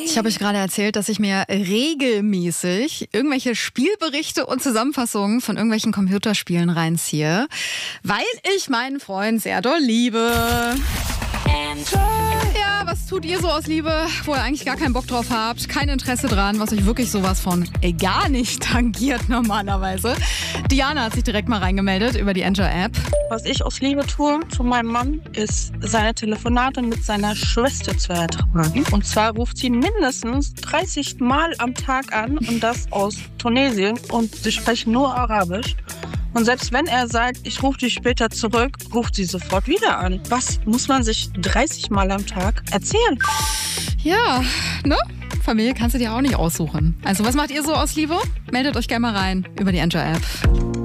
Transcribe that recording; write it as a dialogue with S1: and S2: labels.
S1: Ich habe euch gerade erzählt, dass ich mir regelmäßig irgendwelche Spielberichte und Zusammenfassungen von irgendwelchen Computerspielen reinziehe, weil ich meinen Freund sehr doll liebe. Ja, was tut ihr so aus Liebe, wo ihr eigentlich gar keinen Bock drauf habt, kein Interesse dran, was euch wirklich sowas von gar nicht tangiert normalerweise? Diana hat sich direkt mal reingemeldet über die Enjoy-App.
S2: Was ich aus Liebe tue zu meinem Mann, ist seine Telefonate mit seiner Schwester zu ertragen. Und zwar ruft sie mindestens 30 Mal am Tag an und das aus Tunesien und sie sprechen nur Arabisch. Und selbst wenn er sagt, ich rufe dich später zurück, ruft sie sofort wieder an. Was muss man sich 30 Mal am Tag erzählen?
S1: Ja, ne? Familie kannst du dir auch nicht aussuchen. Also was macht ihr so aus Liebe? Meldet euch gerne mal rein über die Enjoy-App.